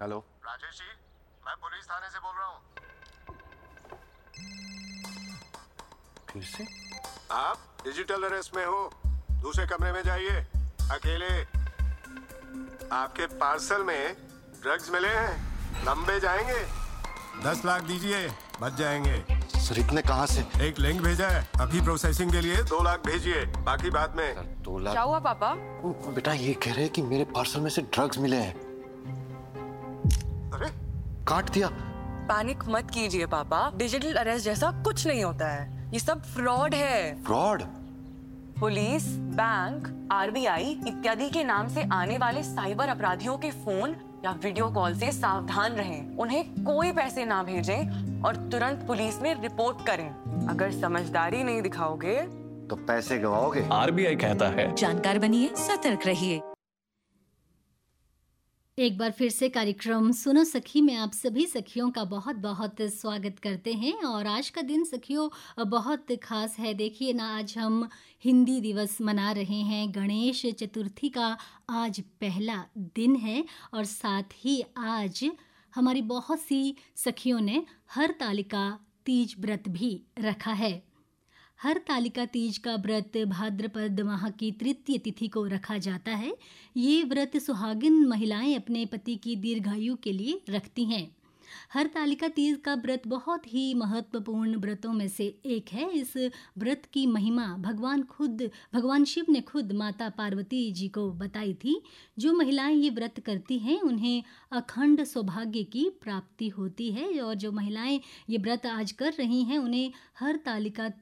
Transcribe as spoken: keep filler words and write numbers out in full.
Hello Rajesh ji, मैं police थाने से बोल रहा हूँ। फिर से? आप डिजिटल अरेस्ट में हो, दूसरे कमरे में जाइए, अकेले। आपके पार्सल में ड्रग्स मिले हैं, लंबे जाएंगे। दस लाख दीजिए, बच जाएंगे। सर इतने कहाँ से? एक लिंक भेजा है, अभी प्रोसेसिंग के लिए दो लाख भेजिए, बाकी बाद में। सर, दो लाख? क्या हुआ पापा? ओ, बेटा ये कह रहे हैं कि मेरे पार्सल में से ड्रग्स मिले हैं। अरे काट दिया। पैनिक मत कीजिए पापा, डिजिटल अरेस्ट जैसा कुछ नहीं होता है, ये सब फ्रॉड है। फ्रॉड? पुलिस, बैंक, आरबीआई इत्यादि के नाम से आने वाले साइबर अपराधियों के फोन या वीडियो कॉल से सावधान रहें। उन्हें कोई पैसे ना भेजें और तुरंत पुलिस में रिपोर्ट करें। अगर समझदारी नहीं दिखाओगे तो पैसे गवाओगे। आरबीआई कहता है, जानकार बनिए, सतर्क रहिए। एक बार फिर से कार्यक्रम सुनो सखी में आप सभी सखियों का बहुत बहुत स्वागत करते हैं। और आज का दिन सखियों बहुत खास है। देखिए ना, आज हम हिंदी दिवस मना रहे हैं, गणेश चतुर्थी का आज पहला दिन है। और साथ ही आज हमारी बहुत सी सखियों ने हरतालिका तीज व्रत भी रखा है। हरतालिका तीज का व्रत भाद्रपद माह की तृतीय तिथि को रखा जाता है। ये व्रत सुहागिन महिलाएं अपने पति की दीर्घायु के लिए रखती हैं। हरतालिका तीज का व्रत बहुत ही महत्वपूर्ण व्रतों में से एक है। इस व्रत की महिमा भगवान खुद भगवान शिव ने खुद माता पार्वती जी को बताई थी। जो महिलाएं ये व्रत करती हैं उन्हें अखंड सौभाग्य की प्राप्ति होती है। और जो महिलाएं ये व्रत आज कर रही हैं उन्हें हरतालिका